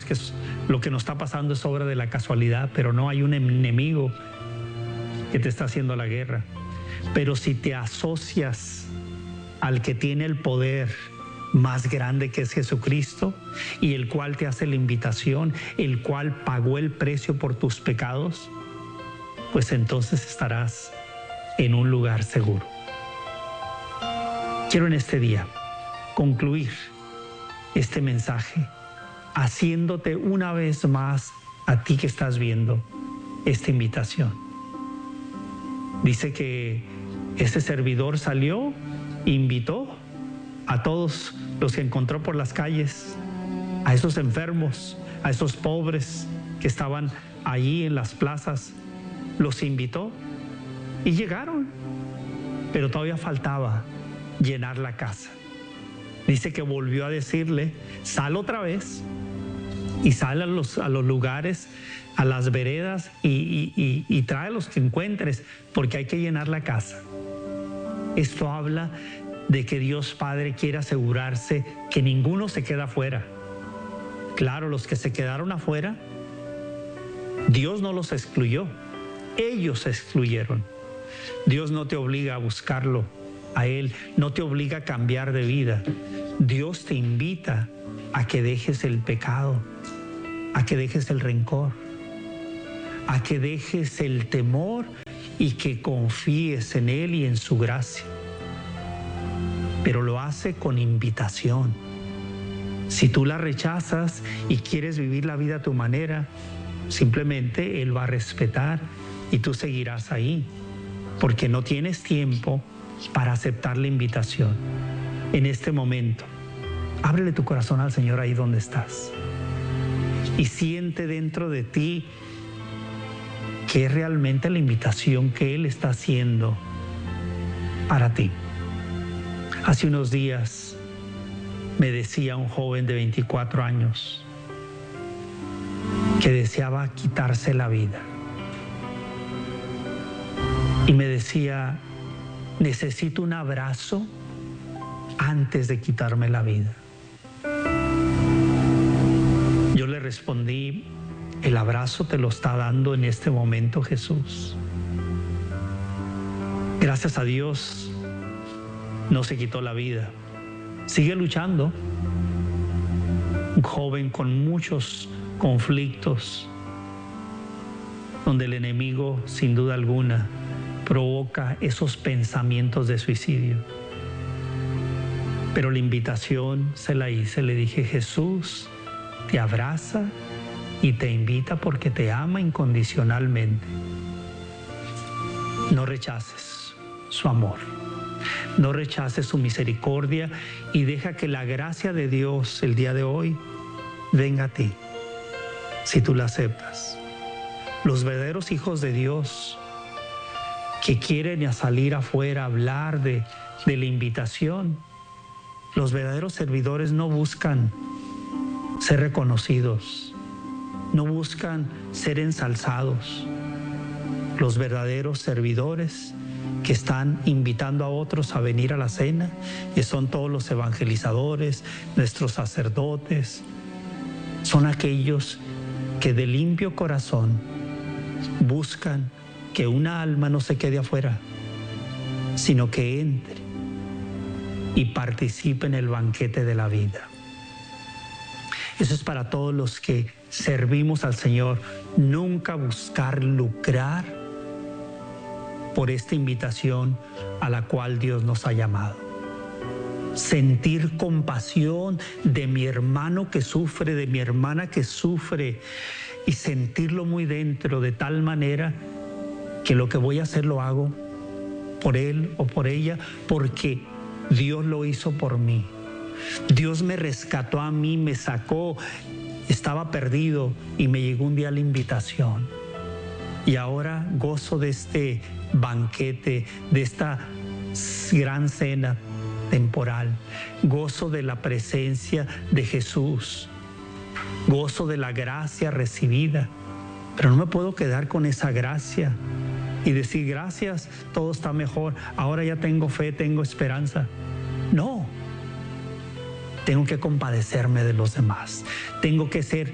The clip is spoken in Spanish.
que lo que nos está pasando es obra de la casualidad, pero no, hay un enemigo que te está haciendo la guerra. Pero si te asocias al que tiene el poder más grande, que es Jesucristo, y el cual te hace la invitación, el cual pagó el precio por tus pecados, pues entonces estarás en un lugar seguro. Quiero en este día concluir este mensaje haciéndote una vez más, a ti que estás viendo, esta invitación. Dice que este servidor salió, invitó a todos los que encontró por las calles, a esos enfermos, a esos pobres que estaban allí en las plazas, los invitó y llegaron, pero todavía faltaba llenar la casa. Dice que volvió a decirle: sal otra vez y sal a los lugares, a las veredas y trae a los que encuentres, porque hay que llenar la casa. Esto habla de que Dios Padre quiere asegurarse que ninguno se queda afuera. Claro, los que se quedaron afuera, Dios no los excluyó, ellos se excluyeron. Dios no te obliga a buscarlo a Él, no te obliga a cambiar de vida. Dios te invita a que dejes el pecado, a que dejes el rencor, a que dejes el temor y que confíes en Él y en su gracia. Pero lo hace con invitación. Si tú la rechazas y quieres vivir la vida a tu manera, simplemente Él va a respetar y tú seguirás ahí, porque no tienes tiempo para aceptar la invitación. En este momento, ábrele tu corazón al Señor ahí donde estás y siente dentro de ti que es realmente la invitación que Él está haciendo para ti. Hace unos días me decía un joven de 24 años que deseaba quitarse la vida. Y me decía: necesito un abrazo antes de quitarme la vida. Yo le respondí: el abrazo te lo está dando en este momento Jesús. Gracias a Dios no se quitó la vida, sigue luchando. Un joven con muchos conflictos, donde el enemigo sin duda alguna provoca esos pensamientos de suicidio. Pero la invitación se la hice, le dije: Jesús te abraza y te invita porque te ama incondicionalmente. No rechaces su amor, no rechaces su misericordia y deja que la gracia de Dios el día de hoy venga a ti, si tú la aceptas. Los verdaderos hijos de Dios que quieren salir afuera a hablar de la invitación, los verdaderos servidores no buscan ser reconocidos, no buscan ser ensalzados. Los verdaderos servidores que están invitando a otros a venir a la cena, que son todos los evangelizadores, nuestros sacerdotes, son aquellos que de limpio corazón buscan que una alma no se quede afuera, sino que entre y participe en el banquete de la vida. Eso es para todos los que servimos al Señor. Nunca buscar lucrar por esta invitación a la cual Dios nos ha llamado. Sentir compasión de mi hermano que sufre, de mi hermana que sufre, y sentirlo muy dentro, de tal manera que lo que voy a hacer lo hago por él o por ella, porque Dios lo hizo por mí. Dios me rescató a mí, me sacó, estaba perdido y me llegó un día la invitación. Y ahora gozo de este banquete, de esta gran cena temporal. Gozo de la presencia de Jesús. Gozo de la gracia recibida. Pero no me puedo quedar con esa gracia y decir: gracias, todo está mejor, ahora ya tengo fe, tengo esperanza. No. Tengo que compadecerme de los demás. Tengo que ser